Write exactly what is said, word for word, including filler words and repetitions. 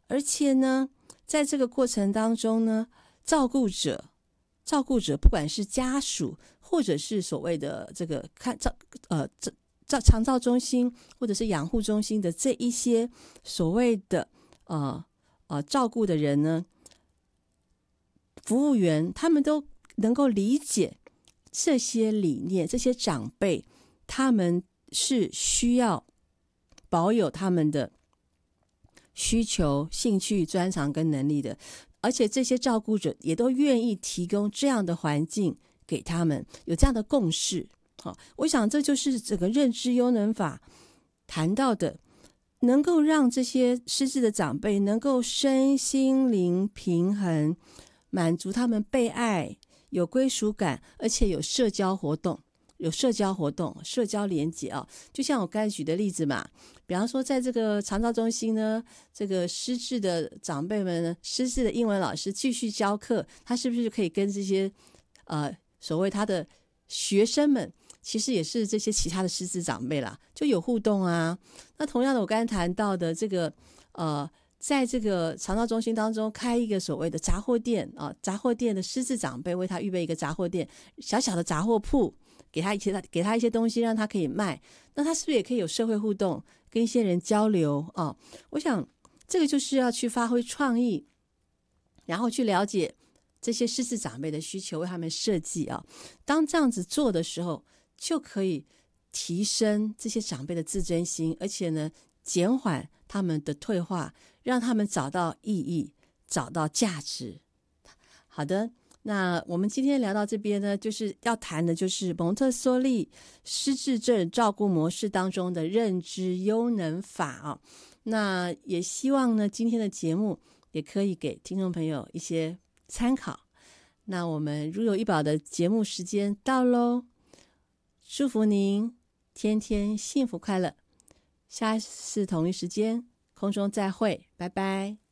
而且呢，在这个过程当中呢，照顾者照顾者不管是家属或者是所谓的这个看照呃这照长照中心或者是养护中心的这一些所谓的呃呃照顾的人呢，服务员他们都能够理解这些理念，这些长辈他们是需要保有他们的需求、兴趣、专长跟能力的，而且这些照顾者也都愿意提供这样的环境给他们，有这样的共识。好，我想这就是整个认知优能法谈到的，能够让这些失智的长辈能够身心灵平衡，满足他们被爱、有归属感，而且有社交活动。有社交活动、社交连结啊，就像我刚才举的例子嘛，比方说在这个长照中心呢，这个失智的长辈们呢，失智的英文老师继续教课，他是不是可以跟这些呃所谓他的学生们，其实也是这些其他的失智长辈啦，就有互动啊。那同样的，我刚才谈到的这个呃。在这个长照中心当中开一个所谓的杂货店啊，杂货店的失智长辈为他预备一个杂货店，小小的杂货铺，给他一些给他一些东西让他可以卖，那他是不是也可以有社会互动，跟一些人交流啊？我想这个就是要去发挥创意，然后去了解这些失智长辈的需求，为他们设计啊。当这样子做的时候，就可以提升这些长辈的自尊心，而且呢，减缓他们的退化，让他们找到意义，找到价值。好的，那我们今天聊到这边呢，就是要谈的就是蒙特梭利失智症照顾模式当中的认知优能法啊。那也希望呢，今天的节目也可以给听众朋友一些参考。那我们如有医保的节目时间到咯，祝福您天天幸福快乐。下次同一时间空中再会，拜拜。